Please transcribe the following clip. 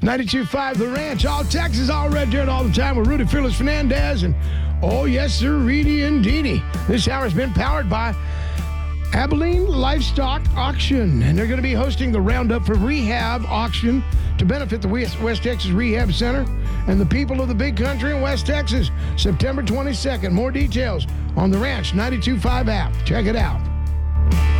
92.5 The Ranch, all Texas, all red dirt, all the time with Rudy Fearless Fernandez and, oh yes sir, Reedy and Deanie. This hour has been powered by Abilene Livestock Auction, and they're going to be hosting the Roundup for Rehab auction to benefit the West Texas Rehab Center and the people of the big country in West Texas, September 22nd. More details on the Ranch 92.5 app. Check it out.